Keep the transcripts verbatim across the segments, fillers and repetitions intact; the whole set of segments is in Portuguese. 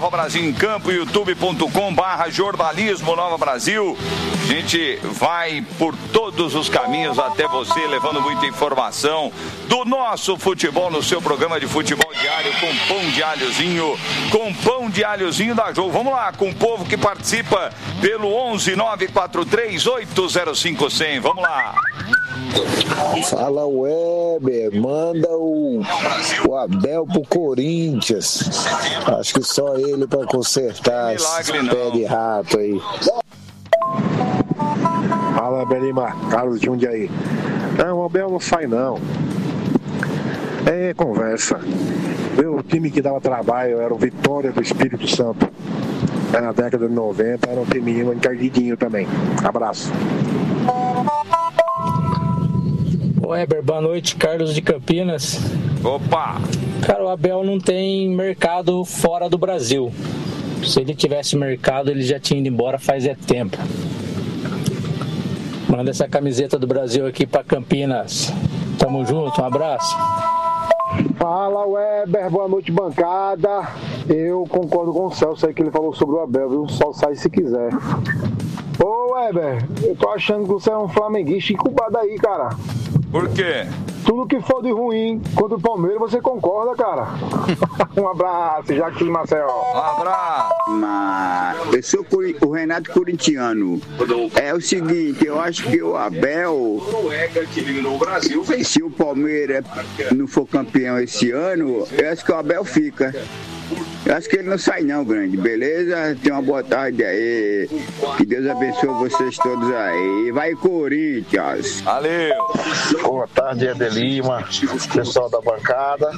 Nova Brasil em Campo, youtube ponto com barra jornalismo Nova Brasil. A gente vai por todos os caminhos até você, levando muita informação do nosso futebol no seu programa de futebol diário com pão de alhozinho, com pão de alhozinho da Jô. Vamos lá, com o povo que participa pelo onze nove quatro três oito zero cinco zero zero. Vamos lá. Fala, Weber, manda o, o Abel pro Corinthians. Acho que só ele pra consertar esse pé de rato aí. Fala, Belima, Carlos de Jundiaí. Não, o Abel não sai não. É conversa. O time que dava trabalho era o Vitória do Espírito Santo. Na década de noventa era um time encardidinho também. Abraço. Weber, boa noite, Carlos de Campinas. Opa! Cara, o Abel não tem mercado fora do Brasil. Se ele tivesse mercado, ele já tinha ido embora faz é tempo. Manda essa camiseta do Brasil aqui pra Campinas. Tamo junto, um abraço. Fala, Weber, boa noite, bancada. Eu concordo com o Celso aí que ele falou sobre o Abel, viu? Só sai se quiser. Ô, Weber, eu tô achando que você é um flamenguista incubado aí, cara. Por quê? Tudo que for de ruim contra o Palmeiras, você concorda, cara? Um abraço, Jaque Marcel. Um abraço. Mas eu sou o Renato corintiano. É o seguinte, eu acho que o Abel, se o Palmeiras não for campeão esse ano, eu acho que o Abel fica. Eu acho que ele não sai não, grande. Beleza? Tenha uma boa tarde aí. Que Deus abençoe vocês todos aí. Vai, Corinthians. Valeu. Boa tarde, Eder Lima, pessoal da bancada.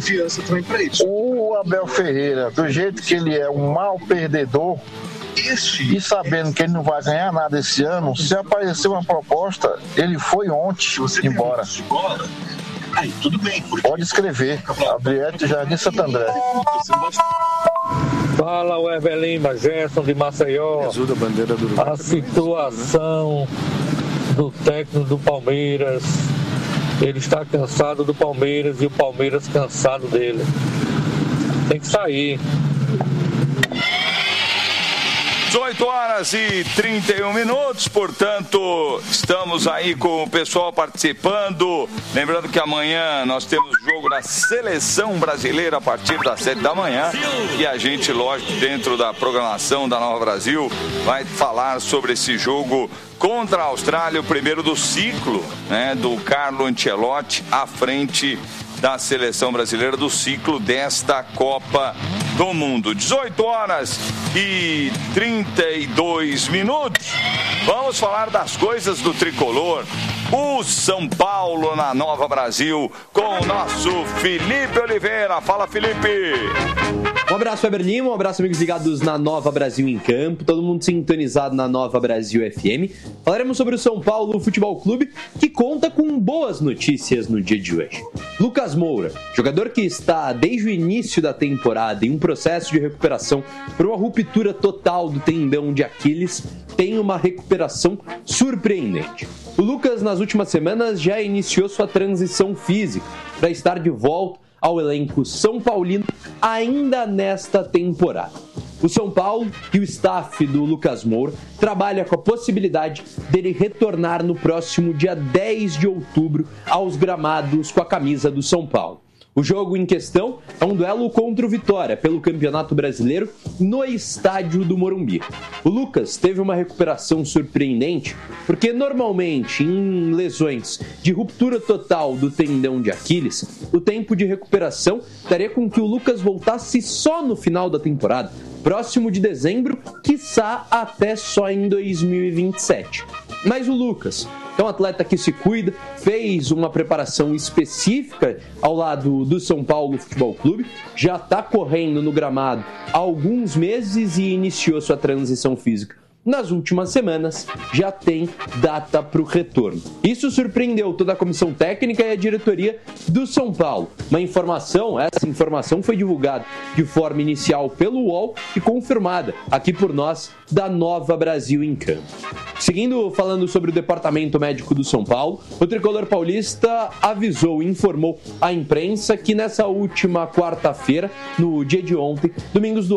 O Abel Ferreira, do jeito que ele é um mau perdedor, e sabendo que ele não vai ganhar nada esse ano, se aparecer uma proposta, ele foi ontem embora. Aí, tudo bem. Pode escrever. Adriete Jardim Santo André. Fala, Weber Lima, Gerson de Maceió. A situação do técnico do Palmeiras. Ele está cansado do Palmeiras e o Palmeiras cansado dele. Tem que sair. dezoito horas e trinta e um minutos, portanto, estamos aí com o pessoal participando. Lembrando que amanhã nós temos jogo da Seleção Brasileira a partir das sete da manhã. E a gente, lógico, dentro da programação da Nova Brasil, vai falar sobre esse jogo contra a Austrália, o primeiro do ciclo, né, do Carlo Ancelotti à frente da Seleção Brasileira do ciclo desta Copa do Mundo. dezoito horas e trinta e dois minutos. Vamos falar das coisas do tricolor. O São Paulo na Nova Brasil com o nosso Felipe Oliveira. Fala, Felipe! Um abraço, Weber Lima, um abraço, amigos ligados na Nova Brasil em Campo, todo mundo sintonizado na Nova Brasil F M. Falaremos sobre o São Paulo Futebol Clube, que conta com boas notícias no dia de hoje. Lucas Moura, jogador que está desde o início da temporada em um processo de recuperação por uma ruptura total do tendão de Aquiles, tem uma recuperação surpreendente. O Lucas, nas últimas semanas, já iniciou sua transição física para estar de volta ao elenco São Paulino ainda nesta temporada. O São Paulo e o staff do Lucas Moura trabalha com a possibilidade dele retornar no próximo dia dez de outubro aos gramados com a camisa do São Paulo. O jogo em questão é um duelo contra o Vitória pelo Campeonato Brasileiro no estádio do Morumbi. O Lucas teve uma recuperação surpreendente porque normalmente em lesões de ruptura total do tendão de Aquiles, o tempo de recuperação daria com que o Lucas voltasse só no final da temporada, próximo de dezembro, quiçá até só em dois mil e vinte e sete. Mas o Lucas é um atleta que se cuida, fez uma preparação específica ao lado do São Paulo Futebol Clube, já está correndo no gramado há alguns meses e iniciou sua transição física nas últimas semanas, já tem data para o retorno. Isso surpreendeu toda a comissão técnica e a diretoria do São Paulo. Uma informação, essa informação foi divulgada de forma inicial pelo U O L e confirmada aqui por nós da Nova Brasil em Campo. Seguindo falando sobre o departamento médico do São Paulo, o tricolor paulista avisou e informou à imprensa que nessa última quarta-feira, no dia de ontem, Domingos do